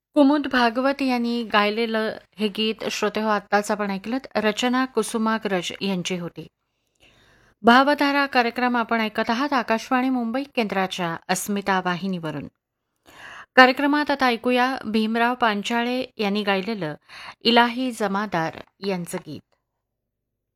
कुमुद भागवत यांनी गायलेलं हे गीत श्रोतेहो आत्ताच आपण ऐकलं. रचना कुसुमाग्रज यांची होती. भावधारा कार्यक्रम आपण ऐकत आहात आकाशवाणी मुंबई केंद्राच्या अस्मिता वाहिनीवरून. कार्यक्रमात आता ऐकूया भीमराव पांचाळे यांनी गायलेलं इलाही जमादार यांचं गीत.